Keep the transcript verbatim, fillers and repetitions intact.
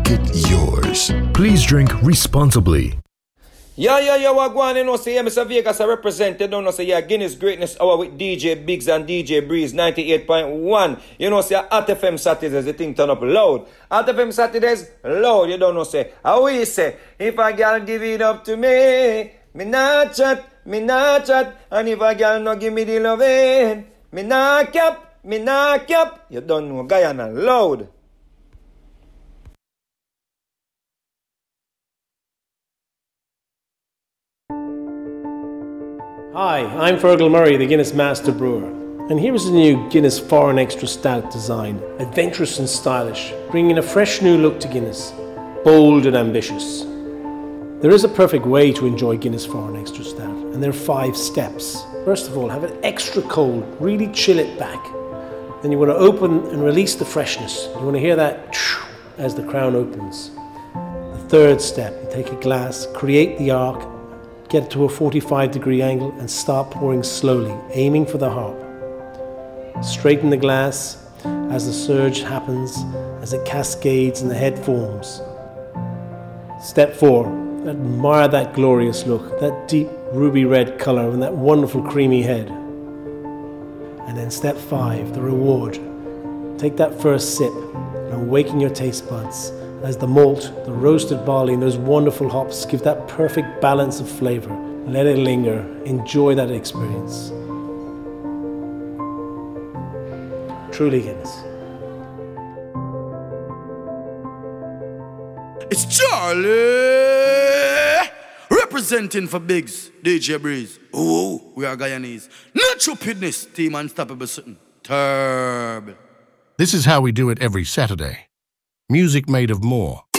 make it yours. Please drink responsibly. Yeah, yeah, yeah, what going on? You know, say, yeah, Mister Vegas, I represent, you don't know, say, yeah, Guinness Greatness Hour with D J Biggs and D J Breeze, ninety-eight point one. You know, say, at F M Saturdays, the thing turn up loud. At F M Saturdays, loud, you don't know, say. How we say, if a girl give it up to me, me not chat, me not chat. And if a girl no give me the loving, me not cap, me not cap. You don't know, Guyana, loud. Hi, I'm Fergal Murray, the Guinness Master Brewer, and here is the new Guinness Foreign Extra Stout design, adventurous and stylish, bringing a fresh new look to Guinness, bold and ambitious. There is a perfect way to enjoy Guinness Foreign Extra Stout, and there are five steps. First of all, have it extra cold, really chill it back. Then you want to open and release the freshness. You want to hear that as the crown opens. The third step, you take a glass, create the arc, get it to a forty-five degree angle and start pouring slowly, aiming for the harp. Straighten the glass as the surge happens, as it cascades and the head forms. Step four, admire that glorious look, that deep ruby red colour and that wonderful creamy head. And then step five, the reward. Take that first sip and awaken your taste buds as the malt, the roasted barley and those wonderful hops give that perfect balance of flavour. Let it linger. Enjoy that experience. Truly Guinness. It's Charlie representing for Biggs, D J Breeze. Oh, we are Guyanese. Not stupidness, team unstoppable something. Terrible. This is how we do it every Saturday. Music made of more.